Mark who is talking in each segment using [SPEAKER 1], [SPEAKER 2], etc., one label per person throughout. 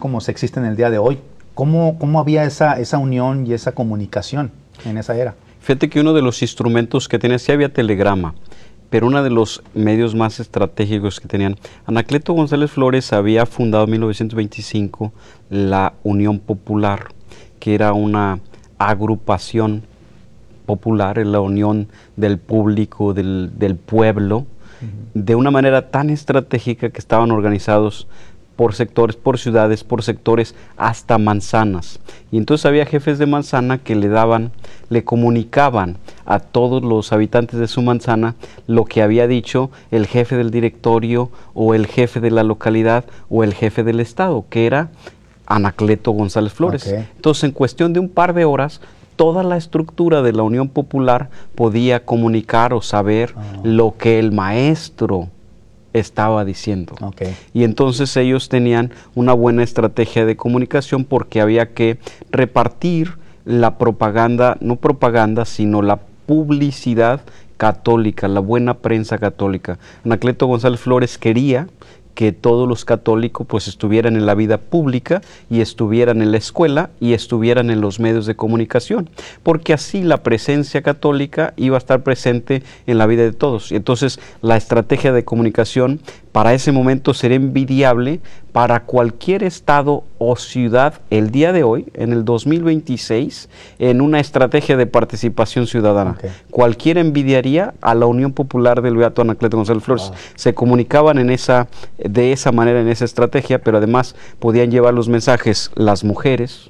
[SPEAKER 1] como se existe en el día de hoy. ¿Cómo había esa unión y esa comunicación en esa era?
[SPEAKER 2] Fíjate que uno de los instrumentos que tenía, sí había telegrama, pero uno de los medios más estratégicos que tenían, Anacleto González Flores había fundado en 1925 la Unión Popular, que era una agrupación popular, en la unión del público, del pueblo, de una manera tan estratégica que estaban organizados por sectores, por ciudades, por sectores, hasta manzanas. Y entonces había jefes de manzana que le comunicaban a todos los habitantes de su manzana lo que había dicho el jefe del directorio o el jefe de la localidad o el jefe del estado, que era Anacleto González Flores. Okay. Entonces, en cuestión de un par de horas, toda la estructura de la Unión Popular podía comunicar o saber lo que el maestro estaba diciendo. Okay. Y entonces ellos tenían una buena estrategia de comunicación porque había que repartir la propaganda, no propaganda, sino la publicidad católica, la buena prensa católica. Anacleto González Flores quería que todos los católicos pues estuvieran en la vida pública y estuvieran en la escuela y estuvieran en los medios de comunicación, porque así la presencia católica iba a estar presente en la vida de todos. Y entonces la estrategia de comunicación para ese momento sería envidiable para cualquier estado o ciudad el día de hoy, en el 2026, en una estrategia de participación ciudadana. Okay. Cualquiera envidiaría a la Unión Popular del Beato Anacleto González Flores. Wow. Se comunicaban de esa manera, en esa estrategia, pero además podían llevar los mensajes las mujeres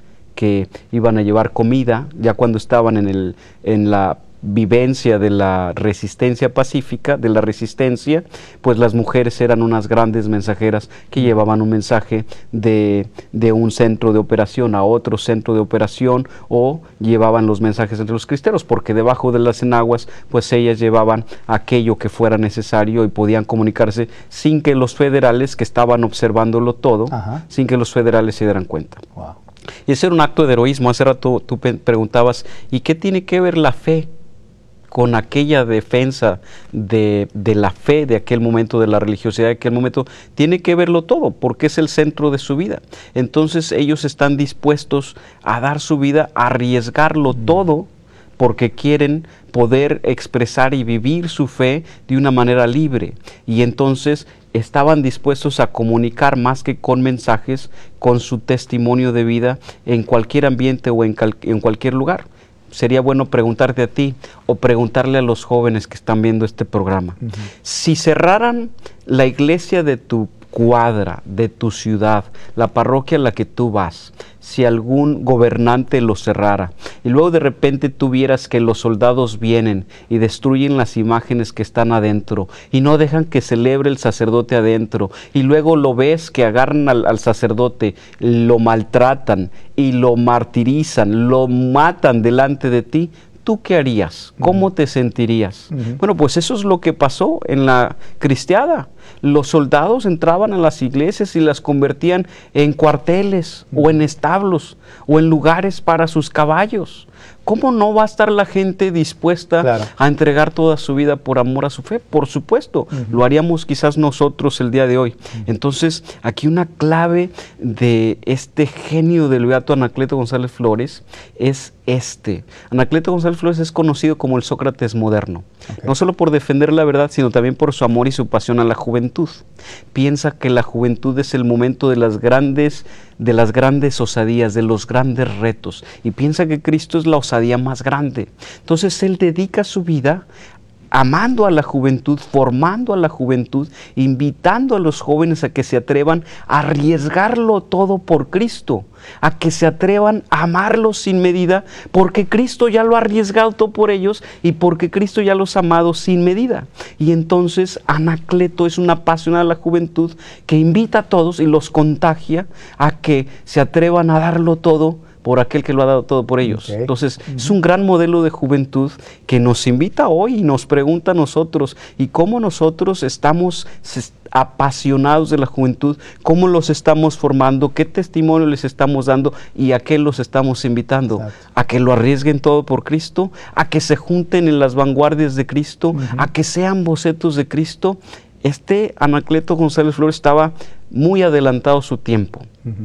[SPEAKER 2] que iban a llevar comida, ya cuando estaban en la vivencia de la resistencia pacífica, de la resistencia, pues las mujeres eran unas grandes mensajeras que llevaban un mensaje de un centro de operación a otro centro de operación, o llevaban los mensajes entre los cristeros, porque debajo de las enaguas pues ellas llevaban aquello que fuera necesario y podían comunicarse sin que los federales, que estaban observándolo todo, sin que los federales se dieran cuenta. Wow. Y ese era un acto de heroísmo. Hace rato tú preguntabas, ¿y qué tiene que ver la fe con aquella defensa de la fe de aquel momento, de la religiosidad de aquel momento? Tiene que verlo todo, porque es el centro de su vida. Entonces ellos están dispuestos a dar su vida, a arriesgarlo todo, porque quieren poder expresar y vivir su fe de una manera libre. Y entonces estaban dispuestos a comunicar más que con mensajes, con su testimonio de vida en cualquier ambiente o en cualquier lugar. Sería bueno preguntarte a ti o preguntarle a los jóvenes que están viendo este programa. Si cerraran la iglesia de tu cuadra, de tu ciudad, la parroquia a la que tú vas, si algún gobernante lo cerrara y luego de repente tú vieras que los soldados vienen y destruyen las imágenes que están adentro y no dejan que celebre el sacerdote adentro, y luego lo ves que agarran al sacerdote, lo maltratan y lo martirizan, lo matan delante de ti, ¿tú qué harías? ¿Cómo te sentirías? Bueno, pues eso es lo que pasó en la cristiada. Los soldados entraban a las iglesias y las convertían en cuarteles o en establos o en lugares para sus caballos. ¿Cómo no va a estar la gente dispuesta a entregar toda su vida por amor a su fe? Por supuesto, lo haríamos quizás nosotros el día de hoy. Entonces, aquí una clave de este genio del Beato Anacleto González Flores es Anacleto González Flores es conocido como el Sócrates moderno, no solo por defender la verdad, sino también por su amor y su pasión a la juventud. Piensa que la juventud es el momento de las grandes osadías, de los grandes retos, y piensa que Cristo es la osadía más grande. Entonces él dedica su vida amando a la juventud, formando a la juventud, invitando a los jóvenes a que se atrevan a arriesgarlo todo por Cristo, a que se atrevan a amarlo sin medida, porque Cristo ya lo ha arriesgado todo por ellos y porque Cristo ya los ha amado sin medida. Y entonces Anacleto es un apasionado de la juventud que invita a todos y los contagia a que se atrevan a darlo todo por aquel que lo ha dado todo por ellos. Entonces, es un gran modelo de juventud que nos invita hoy y nos pregunta a nosotros, ¿y cómo nosotros estamos apasionados de la juventud? ¿Cómo los estamos formando? ¿Qué testimonio les estamos dando? ¿Y a qué los estamos invitando? A que lo arriesguen todo por Cristo, a que se junten en las vanguardias de Cristo, a que sean bocetos de Cristo. Anacleto González Flores estaba muy adelantado su tiempo.